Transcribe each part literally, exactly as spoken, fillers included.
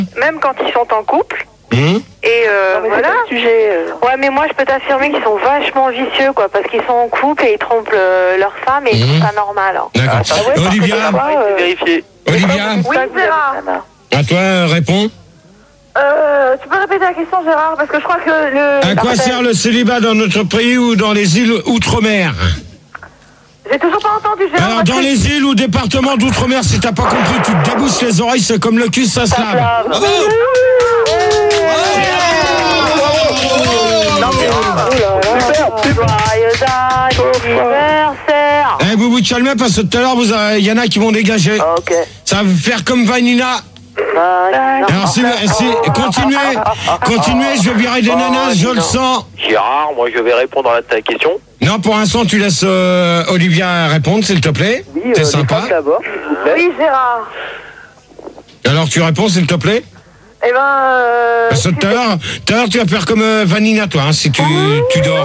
Même quand ils sont en couple. Mmh. Et euh, non, mais voilà. c'est pas le sujet. Euh... Ouais, mais moi je peux t'affirmer qu'ils sont vachement vicieux, quoi, parce qu'ils sont en couple et ils trompent le, leur femme et ils Mmh. trouvent ça normal. Hein. D'accord. Ah, ouais, Olivia, euh... vérifier. Olivia, Oui, Gérard. à toi, réponds. Euh, tu peux répéter la question, Gérard, parce que je crois que le... À quoi sert le célibat dans notre pays ou dans les îles outre-mer? J'ai toujours pas entendu, Gérard. Alors, dans les îles ou départements d'outre-mer, si t'as pas compris, tu te débousses les oreilles, c'est comme le cul, ça se lave. Bravo. Anniversaire. Eh, vous vous calmez parce que tout à l'heure, il y en a qui vont dégager. Ok. Ça va faire comme Vanina. Alors, si, si, continuez, continuez, je vais virer des nanas, je le sens. Gérard, moi je vais répondre à ta question. Non, pour l'instant, tu laisses euh, Olivia répondre, s'il te plaît. Oui, c'est euh, sympa. d'abord, s'il vous plaît. Oui, Gérard. Alors, tu réponds, s'il te plaît. Eh ben... Euh, Parce que tout à l'heure, tout à l'heure, tu vas faire comme euh, Vanina, toi, hein, si tu, tu dors.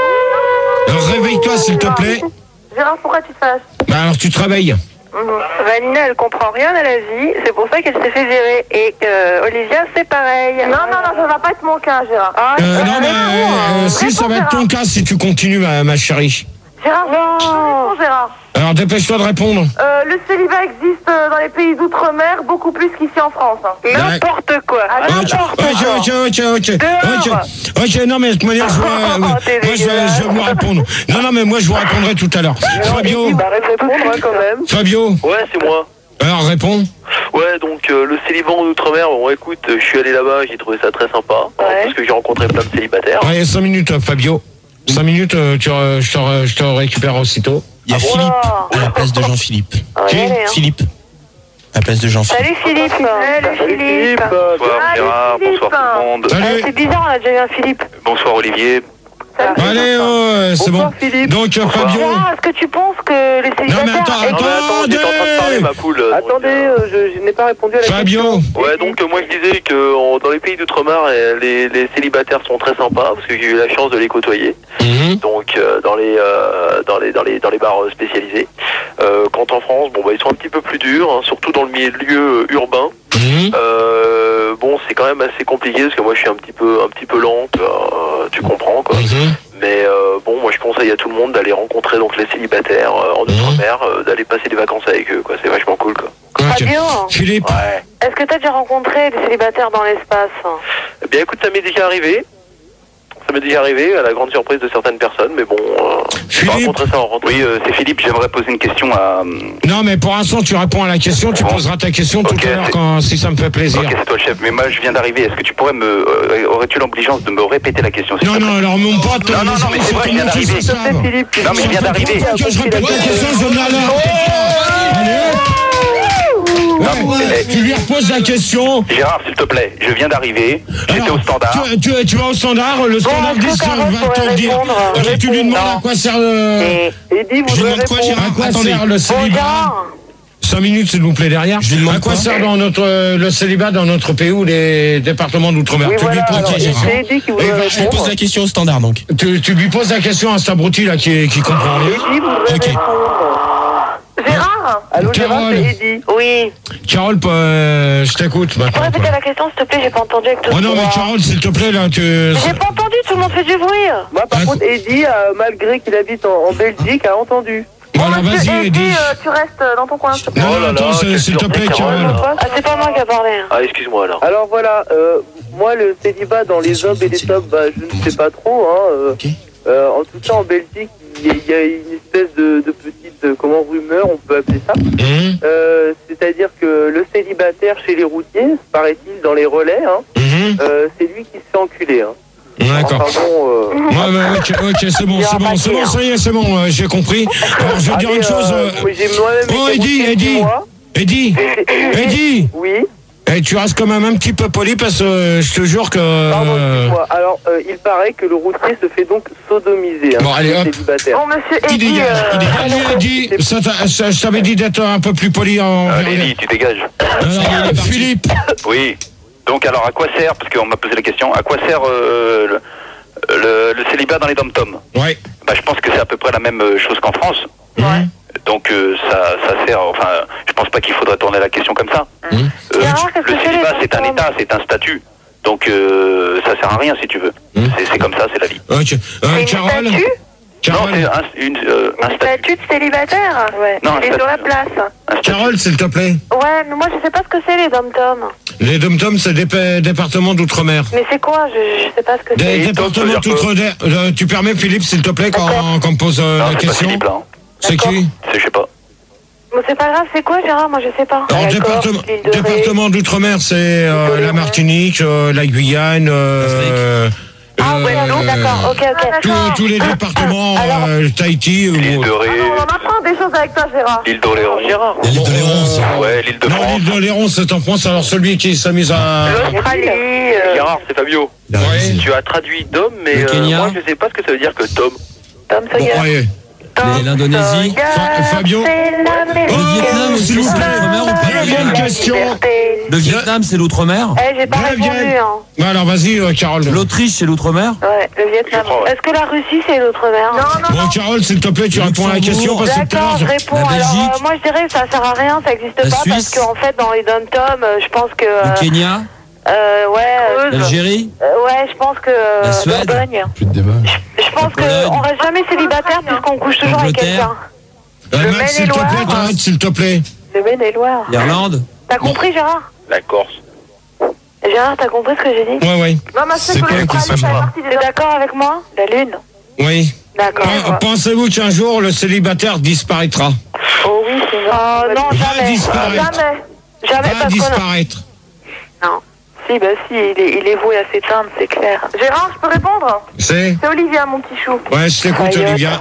Alors, réveille-toi, s'il te plaît. Gérard, pourquoi tu te fasses? Bah, alors, tu te réveilles. Mmh. Vanina, elle comprend rien à la vie, c'est pour ça qu'elle s'est fait virer. Et euh, Olivia, c'est pareil. Non, non, non, ça va pas être mon cas, Gérard. Ah, Euh, non, mais euh, euh, si, ça va être ton cas si tu continues, ma, ma chérie. Gérard, réponds, Gérard. Alors, dépêche-toi de répondre. Euh, le célibat existe euh, dans les pays d'outre-mer beaucoup plus qu'ici en France. Hein. N'importe quoi. Ah, Ok, n'importe ok, quoi. ok, ok, ok, ok, ok, non mais de toute manière, je vais, euh, moi je vais, je vais vous répondre. Non, non, mais moi je vous répondrai tout à l'heure. Fabio, Bah, réponds-moi quand même. Fabio, Ouais, c'est moi. alors réponds. Ouais, donc euh, le célibat en outre-mer, bon écoute, euh, je suis allé là-bas, j'ai trouvé ça très sympa. hein, Ouais. Parce que j'ai rencontré plein de célibataires. Allez, cinq minutes, euh, Fabio. cinq minutes, euh, tu, euh, je, te, re- je te récupère aussitôt. Il y a Philippe à la place de Jean-Philippe. Qui ? Allez, hein. Philippe à la place de Jean-Philippe. Salut Philippe. Salut Philippe. Bonsoir Allez, Gérard, Philippe. bonsoir tout le monde. Ah, Salut. c'est bizarre, on a déjà eu un Philippe. Bonsoir Olivier. Allez, oh, euh, c'est bon. Bonsoir, Philippe. Donc, euh, Fabio. Gérard, est-ce que tu penses que les Non, mais célibataires... attends, Non mais attends, j'étais en train de parler ma poule. donc, Attendez, euh, euh, je, je n'ai pas répondu à la Fabio. question. Ouais, donc euh, moi je disais que en- dans les pays d'outre-mer, euh, les, les célibataires sont très sympas parce que j'ai eu la chance de les côtoyer. Mhm. Donc euh, dans les euh, dans les dans les dans les bars euh, spécialisés. Euh, quand en France, bon bah ils sont un petit peu plus durs, hein, surtout dans le milieu euh, urbain. Mhm. Euh, bon, c'est quand même assez compliqué parce que moi je suis un petit peu un petit peu lent, euh, tu comprends quoi. Mhm. Mais euh, bon, moi je conseille à tout le monde d'aller rencontrer donc les célibataires euh, en outre-mer, euh, d'aller passer des vacances avec eux quoi. C'est vachement cool quoi. Ok. Fabio, Philippe. Ouais. est-ce que t'as déjà rencontré des célibataires dans l'espace? Eh bien écoute, ça m'est déjà arrivé. Ça m'est déjà arrivé à la grande surprise de certaines personnes, mais bon, euh, je vais Philippe. rencontrer ça en rentrant. Oui, euh, c'est Philippe, j'aimerais poser une question à... Non, mais pour l'instant, tu réponds à la question, tu Bon. poseras ta question Ok, tout à l'heure c'est- quand, si ça me fait plaisir. Ok, c'est toi le chef, mais moi je viens d'arriver, est-ce que tu pourrais me... euh, aurais-tu l'obligeance de me répéter la question s'il Non, te plaît non, alors mon pote, Non, non, non, mais c'est vrai, je viens d'arriver. tous savent. Non, mais je viens d'arriver. Que je répète la question, je donne la leur. Allez, Non, hop. mais- Ouais, tu lui reposes la question. Gérard, s'il te plaît, je viens d'arriver, j'étais Alors, au standard. Tu, tu, tu vas au standard, le standard est-ce que dit Carole va te pourrait le dire. répondre Ok, tu lui demandes à quoi sert le, Eddie, vous Je lui devez demande quoi, répondre. Gérard à quoi Attendez. sert le Bon, célibat. Gérard, cinq minutes, s'il vous plaît, derrière. Je lui demande à quoi quoi sert dans notre, euh, le célibat dans notre pays ou les départements d'outre-mer? Oui, Tu voilà, lui poses alors, la question. c'est Eddie qui voudrait Eh ben, Je lui pose répondre. la question au standard donc. Tu, tu lui poses la question à cet abruti là qui, qui comprend rien. Eddie voudrait Ok. répondre. Gérard. Allô, Gérard, Carole. c'est Eddie. Oui. Carole, euh, je t'écoute Tu peux maintenant. répéter toi. la question, s'il te plaît, j'ai pas entendu avec tout Oh ce non, mais bruit. Carole, s'il te plaît, là, tu. J'ai pas entendu, tout le monde fait du bruit. Moi, par Ah, contre, Eddie, euh, malgré qu'il habite en, en Belgique, a entendu. Voilà, Bon, monsieur vas-y, Eddie, Eddie. euh, tu restes euh, dans ton coin. s'il te plaît. Non, Oh non, là attends, là, c'est- quelle s'il te plaît, surprise, Carole. Carole. Ah, c'est pas moi qui a parlé. Ah, excuse-moi alors. Alors voilà, euh, moi le célibat dans les hommes et les femmes, bah, je ne sais pas trop. Hein, euh, Ok. euh, en tout cas, en Belgique, il y, a- il y a une espèce de, de petite, euh, comment, rumeur, on peut appeler ça. Hum, Euh, C'est-à-dire que le célibataire chez les routiers, paraît-il, dans les relais, hein, hum, euh, c'est lui qui se fait enculer. Hein. D'accord. Enfin bon, euh, Ouais, mais ok, ok, c'est bon, c'est bon, c'est bon, ça y est, c'est bon, euh, j'ai compris. Alors, je vais te dire allez, une chose. euh, euh, moi, j'ai moi-même Oh, été Eddie, routier Eddie. six mois. Eddie, Eddie, Oui, eh, tu restes quand même un petit peu poli parce que euh, je te jure que. pardon, euh, excuse-moi. Alors, euh, il paraît que le routier se fait donc sodomiser. Hein, Bon, allez, le hop. célibataire. Bon, monsieur Qui Eddie, dégage, euh, qui dégage. Allez, Eddie, ça t'a- ça- je t'avais dit d'être un peu plus poli en. Allez, Eddie, tu dégages. Alors, Philippe, Oui. Donc alors, à quoi sert, parce qu'on m'a posé la question, à quoi sert euh, le, le, le célibat dans les dom-toms? ouais. Bah, je pense que c'est à peu près la même euh, chose qu'en France. Hum, Donc euh, ça, ça sert. Enfin, je pense pas qu'il faudrait tourner la question comme ça. Mmh. Euh, Alors, qu'est-ce le que c'est célibat, les c'est un dom-toms état, c'est un statut. Donc euh, ça sert à rien si tu veux. Mmh. C'est, c'est comme ça, c'est la vie. Ok. Euh, C'est une Carole statue Carole, Non, c'est un, une, euh, un Une statut. statue de célibataire. Ouais. Non, Il est un sur la statut. place. Un statut. Carole, s'il te plaît. Ouais, mais moi je sais pas ce que c'est les dom-toms. Les dom-toms, c'est des pa- départements d'outre-mer. Mais c'est quoi je, je sais pas ce que c'est. Des Et dom, ça veut départements dire quoi d'outre-mer. Euh, Tu permets, Philippe, s'il te plaît, quand D'accord. quand on pose euh, Non, la c'est pas question. Philippe, là. hein. C'est D'accord. qui C'est, je sais pas. Mais c'est pas grave, c'est quoi Gérard? Moi je sais pas. Alors, D'accord, département, l'île de Ré. département d'outre-mer, c'est euh, L'île de la Ré. Martinique, euh, la Guyane, euh, Ah ouais, euh, non, d'accord, ok, ok. tous, tous les départements, Alors- euh, Tahiti. L'île ou- de Ré, On apprend des choses avec toi Gérard. l'île d'Oléron. Gérard. Il y a l'île de Léron aussi. Ouais, l'île de Non, France. l'île d'Oléron, c'est en France. Alors, celui qui s'amuse à. L'Australie. euh, Gérard, c'est Fabio. Il a Ouais. réussi. Tu as traduit Dom, mais Le euh, Kenya. moi je sais pas ce que ça veut dire que Tom. Tom Bon, Sawyer. allez. Tom Et l'Indonésie. Sawyer, Fa- Fabio. c'est l'Amérique. Le Vietnam aussi, s'il vous c'est plaît. l'outre-mer ou pas Deuxième question. Le Vietnam, c'est l'outre-mer. Eh, j'ai pas Bien, répondu, bien. hein. Bon, alors, vas-y, euh, Carole. L'Autriche, c'est l'outre-mer. Ouais, le Vietnam. Je crois, ouais. Est-ce que la Russie, c'est l'outre-mer? Non, non, Bon, Carole, s'il te plaît, tu réponds à la question parce que tout à D'accord, je l'heure. réponds. La Alors, Belgique. euh, moi, je dirais que ça sert à rien, ça existe La pas, Suisse. parce qu'en fait, dans les dom-toms, euh, je pense que. Le euh, Kenya. euh, ouais. euh, L'Algérie. euh, ouais, je pense que. euh, La Suède. Bourgogne. Plus de débat. Je pense La Pologne. qu'on reste jamais célibataire puisqu'on couche toujours avec L'Angleterre. quelqu'un. Euh, Le Max, s'il te Maine-et-Loire. plaît, t'arrêtes, s'il te plaît. Le Maine-et-Loire. L'Irlande. T'as compris, Gérard? La Corse. Gérard, t'as compris ce que j'ai dit? Ouais, ouais. Non, mais C'est quoi la question? T'es d'accord avec moi? La Lune. Oui. D'accord. Pen- Pensez-vous qu'un jour le célibataire disparaîtra? Oh oui, c'est vrai. Oh non, Va jamais. disparaître. Jamais. Jamais Va parce que. disparaître. Non. Si, bah si, il est, il est voué à s'éteindre, c'est clair. Gérard, je peux répondre? C'est C'est Olivia, mon petit chou. Ouais, je t'écoute, Aïe, Olivia.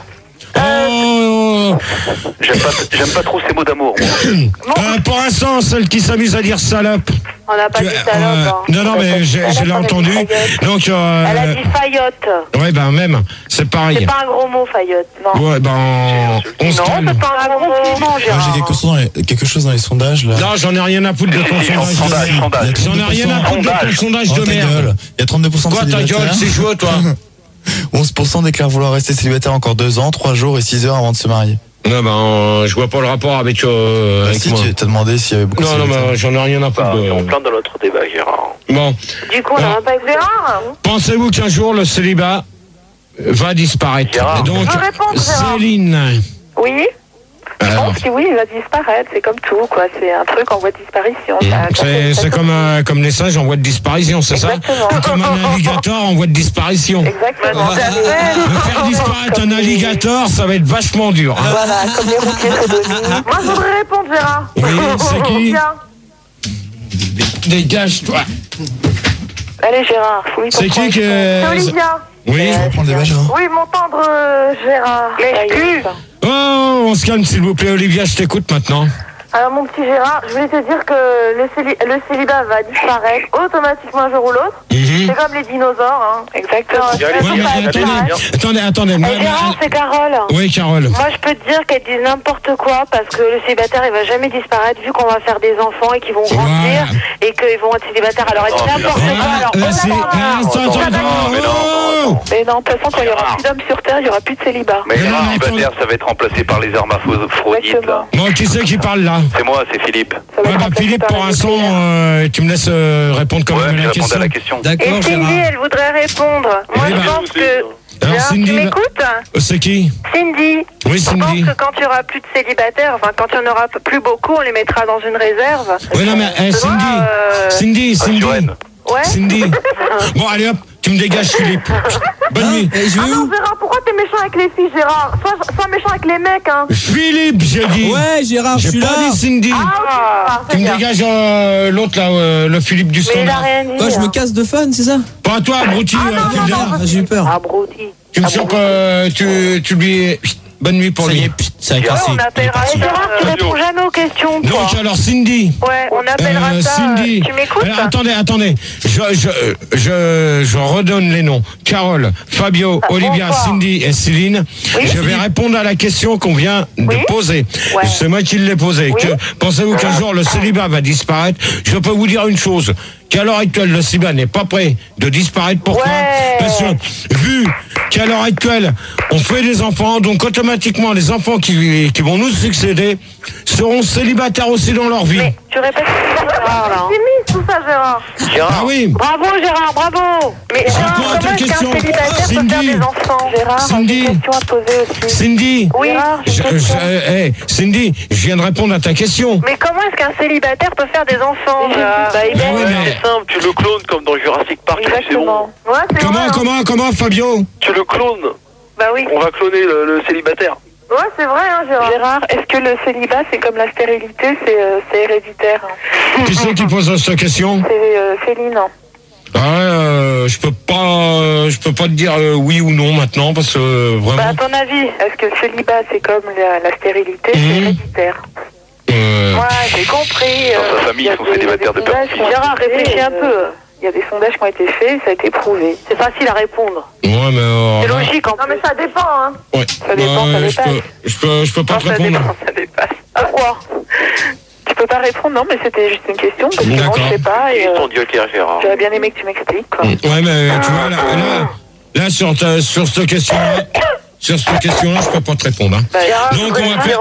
Oh, J'aime pas, j'aime pas trop ces mots d'amour. moi. euh, pour l'instant, celle qui s'amuse à dire salope. On n'a pas Tu- dit euh, salope. hein. non, non, On a pas mais dit j'ai- salope, je l'ai on a dit entendu. faillotte. Donc, euh, Elle a dit faillotte. ouais, ben même, c'est pareil. C'est pas un gros mot, faillotte. Non. Ouais, ben, on, on se Non, calme. c'est pas un gros mot. Non, Moi, Gérard. j'ai quelque chose, dans les, quelque chose dans les sondages là. Non, j'en ai rien à foutre de ton Si, si, sondage. sondage, de sondage. merde. J'en ai rien à foutre de ton Sondage. sondage Oh, de ta merde. gueule. Il y a trente-deux pour cent de Quoi, ta gueule, célibataires. c'est chaud, toi? onze pour cent déclarent vouloir rester célibataire encore deux ans, trois jours et six heures avant de se marier. Non, ben, euh, je vois pas le rapport avec, euh, Bah, avec si, moi. tu t'as demandé s'il y avait beaucoup de Non, non, célibataires. mais j'en ai rien à foutre. Bah, de- on plante dans notre débat, Gérard. Bon, Du coup, on n'a Ah. même pas écouté Gérard. pensez-vous qu'un jour le célibat va disparaître? Gérard. Donc, Je peux répondre, Gérard. Céline. Oui. Je Alors, pense que oui, il va disparaître. C'est comme tout, quoi. C'est un truc en voie de disparition. Ça- ça c'est fait- ça c'est fait- comme, euh, comme les singes en voie de disparition, c'est ça? Exactement. Ou comme un alligator en voie de disparition. Exactement. De faire disparaître un alligator, ça va être vachement dur. hein. Voilà, comme les routiers sodomies. Moi, je voudrais répondre, Gérard. Oui, c'est qui? Tiens. Dégage-toi. Allez, Gérard, fouille ton C'est qui poing. que- C'est Olivia. Oui. On reprend le débat, Gérard. Oui, mon tendre euh, Gérard. L'exclu. Oh, on se calme, s'il vous plaît, Olivia, je t'écoute maintenant. Alors, mon petit Gérard, je voulais te dire que le, céli- le célibat va disparaître automatiquement un jour ou l'autre. Mhm. C'est comme les dinosaures, hein. Exactement. Ouais, Ouais, mais attendez, attendez, attendez. Moi, Et Gérard, moi- c'est Carole. oui, Carole. Moi, je peux te dire qu'elle dit n'importe quoi parce que le célibataire, il va jamais disparaître vu qu'on va faire des enfants et qu'ils vont grandir et qu'ils vont être célibataires. Alors, elle dit Non, mais n'importe là- quoi. Alors, Là, oh c'est- là là. ah, attends, attends, non, mais non, attends. non, Mais non, de toute façon, quand il y aura plus d'hommes sur Terre, il y aura plus de célibat. Mais Mais les non, mais célibataires, ça va être remplacé par les hermaphrodites, là. Exactement. Bon, qui c'est qui parle là? C'est moi, c'est Philippe. Ça va Ouais, être bah, remplacé Philippe, par pour les l'instant, nucléaires. euh, tu me laisses euh, répondre quand Ouais, même puis à la répondre question. à la question. Et D'accord, Cindy, Gérard. elle voudrait répondre. Moi, Oui, je bah. pense que... Alors, Gérard, Cindy, tu là- m'écoutes? Euh, C'est qui? Cindy, Oui, je Cindy. pense que quand il n'y aura plus de célibataires, enfin quand il n'y en aura plus beaucoup, on les mettra dans une réserve. Oui, non, mais eh, Tu vois, Cindy, euh, Cindy, Ah, Cindy, Suren. Ouais. Cindy. Bon, allez hop, tu me dégages, Philippe. Bonne nuit. Et je Ah vais non, où? Gérard, pourquoi t'es méchant avec les filles, Gérard? Sois, sois méchant avec les mecs, hein. Philippe, j'ai dit. Ouais, Gérard, je J'ai suis pas là. dit Cindy. Ah, Tu c'est me bien. dégages euh, l'autre là, euh, le Philippe du Mais il a standard. rien dit. Quoi, je me hein. casse de fun, c'est ça? Pas à toi, abruti. Ah, euh, non, file non, d'air. non, Ah, j'ai eu peur. Ah, Brouti. Tu me sens que tu, tu lui... Bonne nuit pour Ça y lui. est, pfft, ça a Ouais, cassé. on appellera. Et Gérard, tu réponds jamais aux questions, toi. Donc alors Cindy. Ouais, on appellera Euh, ça. Cindy. euh, Tu m'écoutes? Alors, attendez, attendez. Je, je, je, je redonne les noms. Carole, Fabio, Ah, Olivia, bonsoir. Cindy et Céline. Oui. Je vais répondre à la question qu'on vient de Oui. poser. Ouais. C'est moi qui l'ai posée. Oui. Que- Pensez-vous qu'un jour le célibat va disparaître? Je peux vous dire une chose. Qu'à l'heure actuelle, le célibat n'est pas prêt de disparaître. Pourquoi? Ouais. Parce que, vu qu'à l'heure actuelle, on fait des enfants, donc automatiquement, les enfants qui qui, qui vont nous succéder seront célibataires aussi dans leur vie. Mais tu répètes Gérard, là. C'est mis tout ça, Gérard. Ah oui. Bravo Gérard, bravo. Mais Je Gérard, réponds à ta comment est-ce qu'un question. célibataire peut Cindy. faire des enfants? Gérard, Cindy. j'ai une question à te poser aussi. Cindy. Oui, Gérard, j'ai Je, une je, question. euh, hey, Cindy, je viens de répondre à ta question. Mais comment est-ce qu'un célibataire peut faire des enfants? Gérard Bah, il Ouais, est- mais- C'est simple, tu le clones comme dans Jurassic Park, c'est bon. Exactement. Ouais, c'est Comment, vrai. hein. comment, comment, Fabio? Tu le clones. Bah oui. On va cloner le, le célibataire. Ouais, c'est vrai, hein, Gérard. Gérard, est-ce que le célibat, c'est comme la stérilité, c'est euh, c'est héréditaire? Qui c'est qui pose cette question? C'est euh, Céline. Ah ouais, euh, je peux pas, euh, je peux pas te dire euh, oui ou non maintenant parce que euh, Bah, à vraiment. ton avis, est-ce que le célibat, c'est comme la, la stérilité, c'est Mhm. héréditaire? Euh, Ouais, j'ai compris. Dans sa famille, ils sont célibataires de peur. Gérard, réfléchis un peu. Il y a des sondages qui ont été faits, ça a été prouvé. C'est facile à répondre. ouais, mais. euh, C'est logique en Non, plus. mais ça dépend, hein. Ouais. Ça dépend, ça Ouais, je dépasse. peux, je peux, je peux pas Non, te ça répondre. dépend, ça dépasse. Pourquoi? Tu peux pas répondre, non, mais c'était juste une question, parce que moi, D'accord. je sais pas, et Ils euh, sont joker, Gérard. j'aurais bien aimé que tu m'expliques, quoi. Ouais, mais tu vois, là, là, là sur, ta, sur cette question-là, sur cette question-là, je peux pas te répondre. Hein. Bah, Donc, on va faire,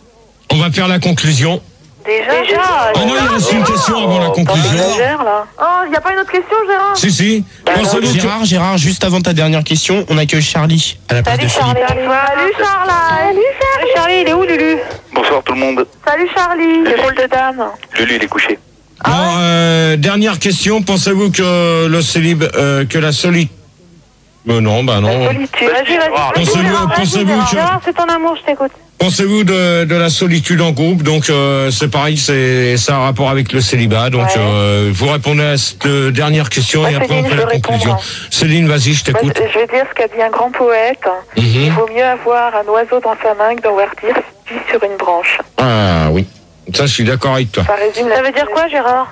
on va faire la conclusion. Déjà, déjà. Ah non, il reste une question avant la conclusion. Gère, là. Oh, il n'y a pas une autre question, Gérard? Si, si. Pensez-vous que- Gérard, Gérard, juste avant ta dernière question, on accueille Charlie à la place Salut de Philippe. Charlie. Salut, Charles. Salut Charlie. Charlie, il est où, Lulu? Bonsoir tout le monde. Salut, Charlie. Le rôle de dame. Lulu, il est couché. Bon, euh, dernière question. Pensez-vous que le célib, euh, que la solitude. Euh, non, bah non. Solitude. Vas-y, vas-y. Pensez-vous, pensez-vous que. Gérard, c'est ton amour, je t'écoute. Pensez-vous de, de la solitude en groupe? Donc euh, c'est pareil, c'est ça a un rapport avec le célibat. Donc Ouais. euh, vous répondez à cette euh, dernière question Ouais, et après Céline, on fait je la veux conclusion. répondre. Céline, vas-y, je Moi, t'écoute. je vais dire ce qu'a dit un grand poète. Il Mhm. vaut mieux avoir un oiseau dans sa main que d'en dire dix sur une branche. Ah oui, ça je suis d'accord avec toi. Ça résume la... Ça veut dire quoi, Gérard?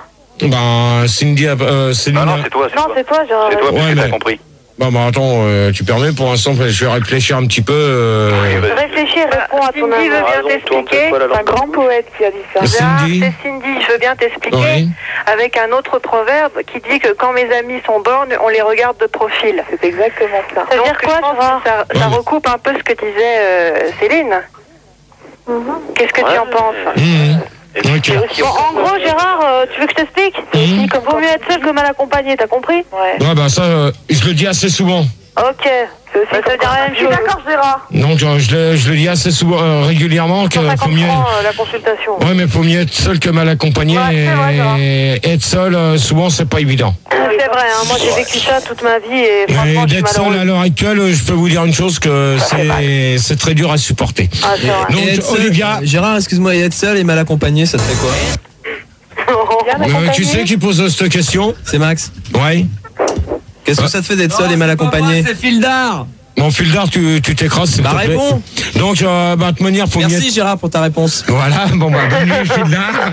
Ben Cindy, a- euh, Céline. Non, non, a- c'est toi, c'est Non, toi. c'est toi, Gérard. C'est toi, parce Ouais, que t'as mais- compris. Bon, bah attends, euh, tu permets pour l'instant, je vais réfléchir un petit peu. euh, Oui, vas-y. Réfléchis, réponds à ton Cindy avis. veut bien Raison, tourne t'expliquer. cette fois, là, C'est un grand poète qui a dit ça. Cindy. Gérard, c'est Cindy, je veux bien t'expliquer. Oui. Avec un autre proverbe qui dit que quand mes amis sont bornes, on les regarde de profil. C'est exactement ça. Ça veut dire quoi, Gérard? Ça, ça Ouais. recoupe un peu ce que disait euh, Céline. Qu'est-ce que tu en penses? Mhm. Ok. Bon, en gros, Gérard, euh, tu veux que je t'explique? C'est aussi comme vaut mieux être seul que mal accompagné, t'as compris? Ouais. Ouais, bah ça, euh, je le dis assez souvent. Ok. C'est aussi ça veut dire la même Je suis chose. d'accord, Gérard. Donc euh, je le, je le dis assez souvent, euh, régulièrement que cent cinquante faut mieux. francs, euh, la consultation. Ouais, mais faut mieux être seul que mal accompagné. Ouais, c'est vrai, Gérard. et être seul, euh, souvent, c'est pas évident. C'est vrai, hein, moi j'ai vécu ça toute ma vie et franchement Et je suis d'être seul malheureuse. à l'heure actuelle, euh, je peux vous dire une chose que c'est c'est très dur à supporter. Ah, c'est vrai. Donc, Et être seul- Olivia, Gérard, excuse-moi, et être seul et mal accompagné, ça te fait quoi? Bien euh, accompagné. tu sais qui pose cette question? C'est Max. Ouais. Qu'est-ce que ça te fait d'être seul et mal accompagné? C'est Fildar. Mon fil d'art, tu tu t'écrases, s'il Bah te plaît. réponds. Donc, euh, bah, de manière, faut mieux Merci être- Gérard pour ta réponse. Voilà, bon, bah, bonne nuit, fil d'art.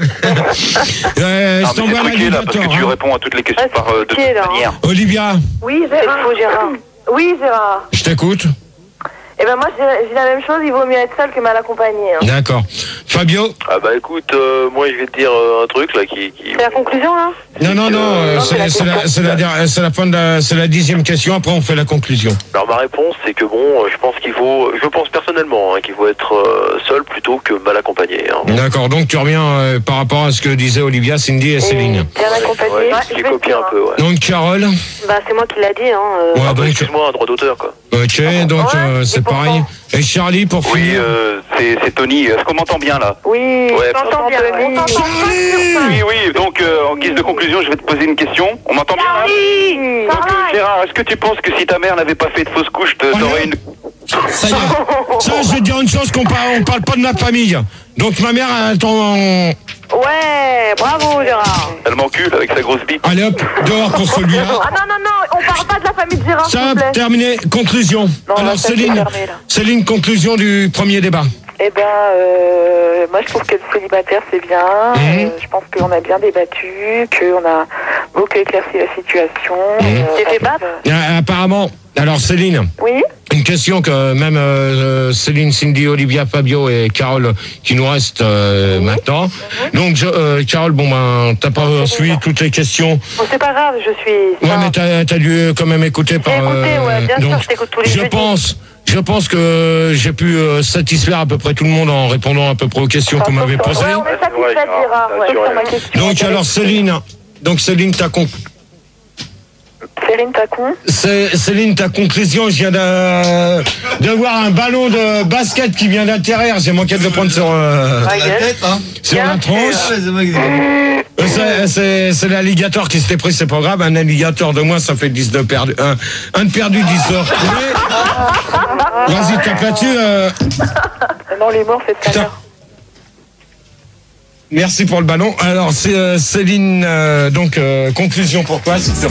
euh, Non, je mais t'envoie c'est truqué, là, parce que l'animateur. tu hein. réponds à toutes les questions Ah, c'est par euh, de truqué, toute là, hein. manière. Olivia, Oui, C'est Gérard. faux, Gérard. Oui, Gérard. je t'écoute. Eh ben moi, j'ai j'ai la même chose. Il vaut mieux être seul que mal accompagné. Hein. D'accord. Fabio? Ah bah écoute, euh, moi je vais te dire euh, un truc là qui... qui... C'est la conclusion là? Non, non, non, euh, non, c'est la c'est c'est la, question. c'est la, der- c'est la fin de la, c'est la dixième question, après on fait la conclusion. Alors ma réponse c'est que bon, euh, je pense qu'il faut, je pense personnellement hein, qu'il faut être euh, seul plutôt que mal accompagné. Hein. D'accord, donc tu reviens euh, par rapport à ce que disaient Olivia, Cindy et Céline. Bien accompagné. Ouais, Ouais, j'ai je vais copié te un dire, peu, ouais. Donc Carole, Bah c'est moi qui l'a dit, hein. euh. ouais, Ah bah, donc, excuse-moi, un droit d'auteur quoi. ok, donc Ouais, euh, c'est et pourtant. pareil. Et Charlie, pour Oui, finir. euh, c'est c'est Tony. Est-ce qu'on m'entend bien là? Oui, Ouais, je t'entends bien. On Oui. t'entend pas sur ça. Oui, oui. Donc, euh, en guise de conclusion, je vais te poser une question. On m'entend bien là? Oui, Donc, euh, Charles. Gérard, est-ce que tu penses que si ta mère n'avait pas fait de fausse couche, te- t'aurais une... Ça, y est. Ça, je vais te dire une chose qu'on parle, on parle pas de ma famille. Donc ma mère, elle attend. Ouais, bravo Gérard. Elle m'encule avec sa grosse bite. Allez hop, dehors pour celui-là. Ah non, non, non, on parle pas de la famille de Gérard, s'il Ça, vous plaît. terminé. Conclusion. Non, Alors là, ça, c'est Céline, fermé, là. Céline, conclusion du premier débat. Eh ben, euh, moi je trouve que le célibataire c'est bien. Mhm. Euh, je pense qu'on a bien débattu, qu'on a beaucoup éclairci la situation. Mhm. Euh, T'es fait battre? Euh, apparemment, alors Céline, Oui. une question que même euh, Céline, Cindy, Olivia, Fabio et Carole qui nous restent euh, maintenant. Donc je, euh, Carole, bon ben t'as pas Non, c'est suivi bon. toutes les questions. Bon, c'est pas grave, je suis. Ouais, mais t'as as dû quand même écouter par. J'ai écouté, euh, ouais, bien sûr, donc, je t'écoute tous les Je jeudis. pense, Je pense que j'ai pu euh, satisfaire à peu près tout le monde en répondant à peu près aux questions qu'on m'avait posées. Ouais, on est satisfait, Gérard. Ouais, sur ma question. Donc alors Céline, donc Céline, ta con... Céline, ta con. C'est- Céline, ta conclusion, je viens de, de voir un ballon de basket qui vient d'atterrir. J'ai manqué de le prendre sur, euh, Ah, yes. sur la Bien tronche. sûr. Euh, c'est- C'est c'est l'alligator qui s'était pris, c'est pas grave. Un alligator de moins, ça fait dix de perdu. Un, un de perdu, dix de retrouvé. Vas-y, tape là-dessus. euh. Non, les morts, c'est tout à Putain. l'heure. Merci pour le ballon. Alors, c'est euh, Céline, euh, donc, euh, conclusion pour toi. s'il te plaît.